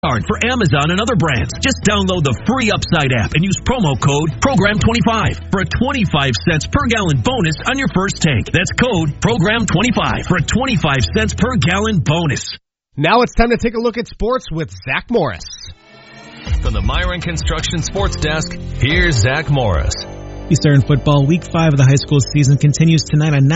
card for Amazon and other brands. Just download the free Upside app and use promo code PROGRAM25 for a 25 cents per gallon bonus on your first tank. That's code PROGRAM25 for a 25 cents per gallon bonus. Now it's time to take a look at sports with Zach Morris. From the Myron Construction Sports Desk, here's Zach Morris. Eastern football week 5 of the high school season continues tonight on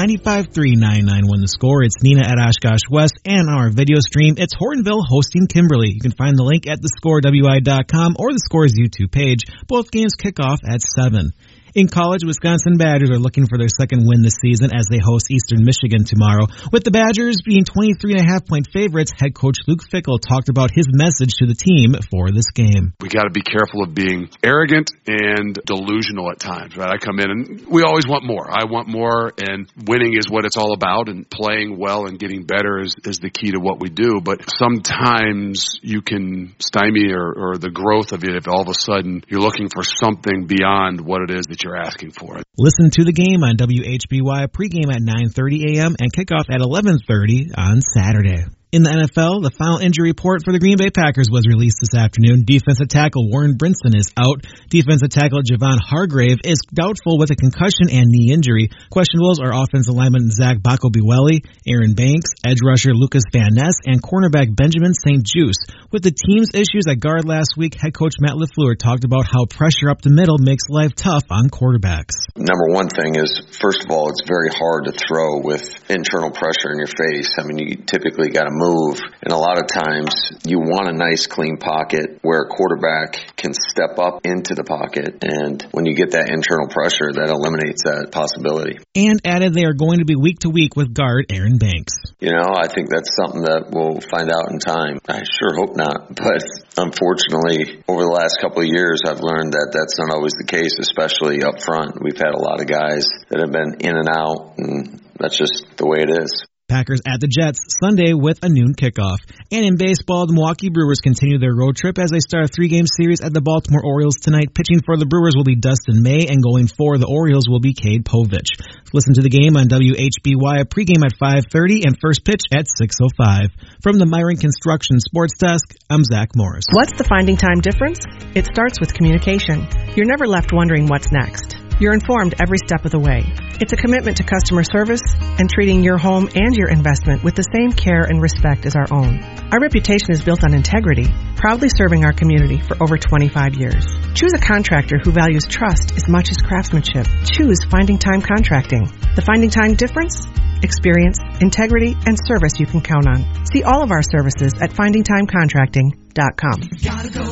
95.3 win the score. It's Neenah at Oshkosh West, and on our video stream, it's Hortonville hosting Kimberly. You can find the link at thescorewi.com or the Score's YouTube page. Both games kick off at 7. In college, Wisconsin Badgers are looking for their second win this season as they host Eastern Michigan tomorrow. With the Badgers being 23.5-point favorites, head coach Luke Fickell talked about his message to the team for this game. We got to be careful of being arrogant and delusional at times, right? I come in and we always want more. I want more, and winning is what it's all about, and playing well and getting better is the key to what we do. But sometimes you can stymie or the growth of it if all of a sudden you're looking for something beyond what it is that you're asking for. Listen to the game on WHBY, pregame at 9:30 a.m. and kickoff at 11:30 on Saturday. In the NFL, the final injury report for the Green Bay Packers was released this afternoon. Defensive tackle Warren Brinson is out. Defensive tackle Javon Hargrave is doubtful with a concussion and knee injury. Questionables are offensive lineman Zach Bacobiweli, Aaron Banks, edge rusher Lucas Van Ness, and cornerback Benjamin St. Juste. With the team's issues at guard last week, head coach Matt LaFleur talked about how pressure up the middle makes life tough on quarterbacks. Number one thing is, first of all, it's very hard to throw with internal pressure in your face. I mean, you typically got to move, and a lot of times you want a nice clean pocket where a quarterback can step up into the pocket, and when you get that internal pressure, that eliminates that possibility. And added they are going to be week to week with guard Aaron Banks. You know, I think that's something that we'll find out in time. I sure hope not, but unfortunately, over the last couple of years, I've learned that that's not always the case, especially up front. We've had a lot of guys that have been in and out, and that's just the way it is. Packers at the Jets Sunday with a noon kickoff. And in baseball, the Milwaukee Brewers continue their road trip as they start a 3-game series at the Baltimore Orioles tonight. Pitching for the Brewers will be Dustin May, and going for the Orioles will be Cade Povich. Listen to the game on WHBY, pregame at 5:30 and first pitch at 6:05. From the Myron Construction Sports Desk, I'm Zach Morris. What's the finding time difference? It starts with communication. You're never left wondering what's next. You're informed every step of the way. It's a commitment to customer service and treating your home and your investment with the same care and respect as our own. Our reputation is built on integrity, proudly serving our community for over 25 years. Choose a contractor who values trust as much as craftsmanship. Choose Finding Time Contracting. The Finding Time difference? Experience, integrity, and service you can count on. See all of our services at findingtimecontracting.com. Gotta go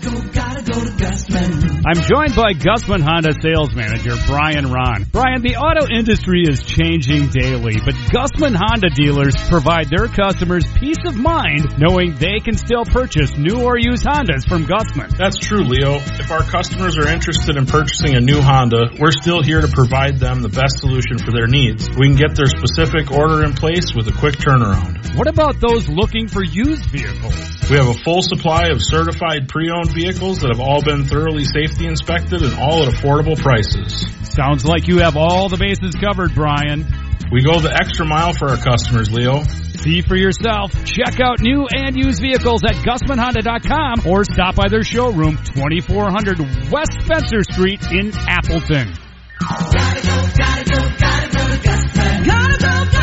to Gusman. I'm joined by Gusman Honda sales manager Brian Ron. Brian, the auto industry is changing daily, but Gusman Honda dealers provide their customers peace of mind knowing they can still purchase new or used Hondas from Gusman. That's true, Leo. If our customers are interested in purchasing a new Honda, we're still here to provide them the best solution for their needs. We can get their specific order in place with a quick turnaround. What about those looking for used vehicles? We have a full supply of certified pre-owned vehicles that have all been thoroughly safety inspected and all at affordable prices. Sounds like you have all the bases covered, Brian. We go the extra mile for our customers, Leo. See for yourself. Check out new and used vehicles at GusmanHonda.com or stop by their showroom, 2400 West Spencer Street in Appleton. Gotta go to Gusman. Gotta go to Gusman.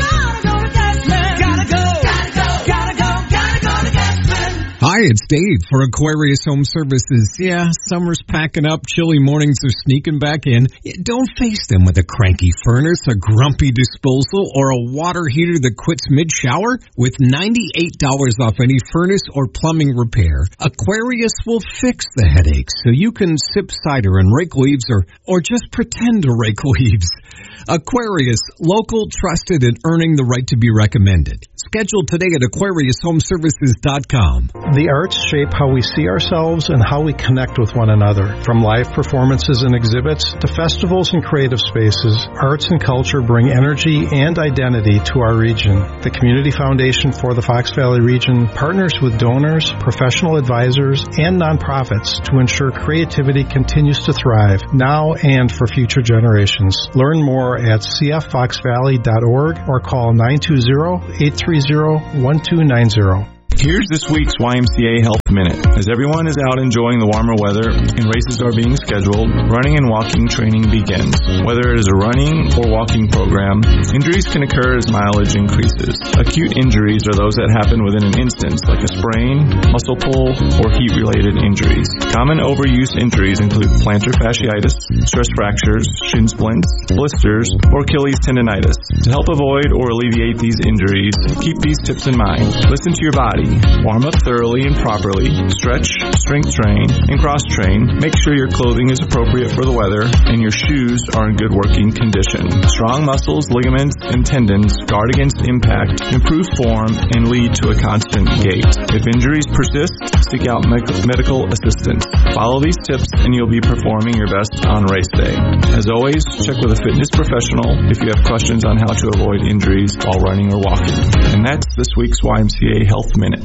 Hi, it's Dave for Aquarius Home Services. Yeah, summer's packing up, chilly mornings are sneaking back in. Don't face them with a cranky furnace, a grumpy disposal, or a water heater that quits mid-shower. With $98 off any furnace or plumbing repair, Aquarius will fix the headaches so you can sip cider and rake leaves or just pretend to rake leaves. Aquarius, local, trusted, and earning the right to be recommended. Schedule today at AquariusHomeservices.com. The arts shape how we see ourselves and how we connect with one another. From live performances and exhibits to festivals and creative spaces, arts and culture bring energy and identity to our region. The Community Foundation for the Fox Valley region partners with donors, professional advisors, and nonprofits to ensure creativity continues to thrive now and for future generations. Learn more at cffoxvalley.org or call 920-830-1290. Here's this week's YMCA Health Minute. As everyone is out enjoying the warmer weather and races are being scheduled, running and walking training begins. Whether it is a running or walking program, injuries can occur as mileage increases. Acute injuries are those that happen within an instant, like a sprain, muscle pull, or heat-related injuries. Common overuse injuries include plantar fasciitis, stress fractures, shin splints, blisters, or Achilles tendonitis. To help avoid or alleviate these injuries, keep these tips in mind. Listen to your body. Warm up thoroughly and properly. Stretch, strength train, and cross-train. Make sure your clothing is appropriate for the weather and your shoes are in good working condition. Strong muscles, ligaments, and tendons guard against impact, improve form, and lead to a constant gait. If injuries persist, seek out medical assistance. Follow these tips and you'll be performing your best on race day. As always, check with a fitness professional if you have questions on how to avoid injuries while running or walking. And that's this week's YMCA Health Minute.